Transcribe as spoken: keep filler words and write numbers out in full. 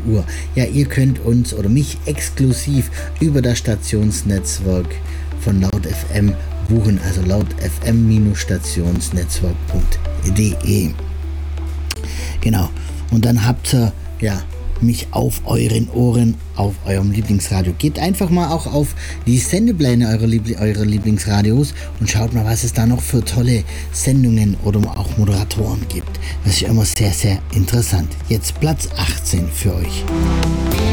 Uhr. Ja, ihr könnt uns oder mich exklusiv über das Stationsnetzwerk von Laut F M buchen, also laut f m stationsnetzwerk punkt d e. Genau. Und dann habt ihr, ja, mich auf euren Ohren, auf eurem Lieblingsradio. Geht einfach mal auch auf die Sendepläne eurer, Liebl- eurer Lieblingsradios und schaut mal, was es da noch für tolle Sendungen oder auch Moderatoren gibt. Das ist immer sehr, sehr interessant. Jetzt Platz achtzehn für euch.